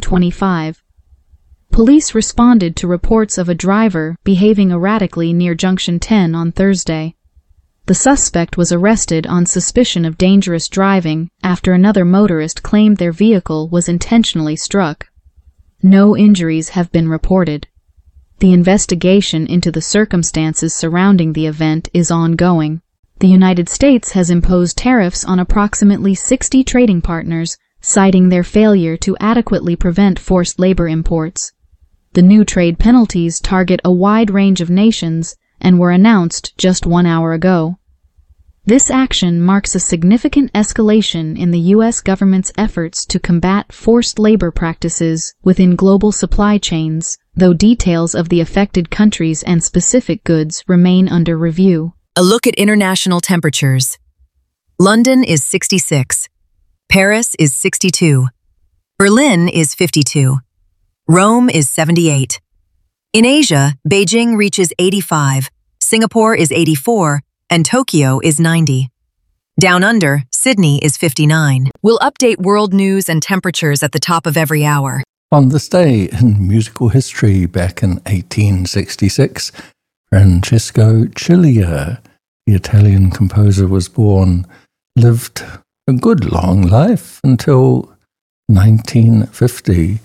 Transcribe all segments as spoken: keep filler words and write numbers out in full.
twenty-five. Police responded to reports of a driver behaving erratically near Junction ten on Thursday. The suspect was arrested on suspicion of dangerous driving after another motorist claimed their vehicle was intentionally struck. No injuries have been reported. The investigation into the circumstances surrounding the event is ongoing. The United States has imposed tariffs on approximately sixty trading partners, citing their failure to adequately prevent forced labor imports. The new trade penalties target a wide range of nations and were announced just one hour ago. This action marks a significant escalation in the U S government's efforts to combat forced labor practices within global supply chains, though details of the affected countries and specific goods remain under review. A look at international temperatures. London is sixty-six. Paris is sixty-two. Berlin is fifty-two. Rome is seventy-eight. In Asia, Beijing reaches eighty-five, Singapore is eighty-four, and Tokyo is ninety. Down under, Sydney is fifty-nine. We'll update world news and temperatures at the top of every hour. On this day in musical history back in eighteen sixty-six, Francesco Cilia, the Italian composer, was born, lived a good long life until nineteen fifty.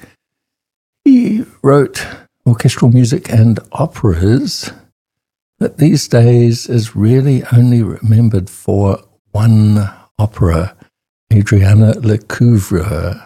He wrote orchestral music and operas, but these days is really only remembered for one opera, Adriana Lecouvreur.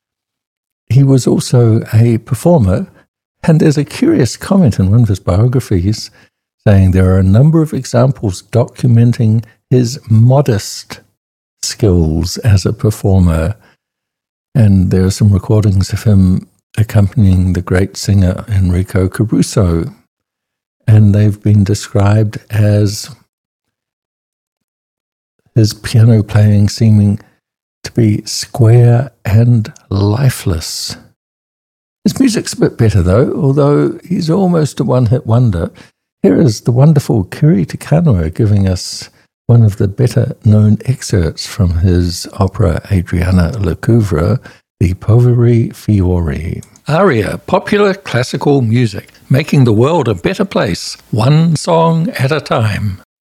He was also a performer, and there's a curious comment in one of his biographies saying there are a number of examples documenting his modest skills as a performer, and there are some recordings of him accompanying the great singer Enrico Caruso, and they've been described as his piano playing seeming to be square and lifeless. His music's a bit better, though, although he's almost a one-hit wonder. Here is the wonderful Kiri Te Kanawa giving us one of the better-known excerpts from his opera Adriana Lecouvreur, the Poveri Fiori. Aria, popular classical music, making the world a better place, one song at a time.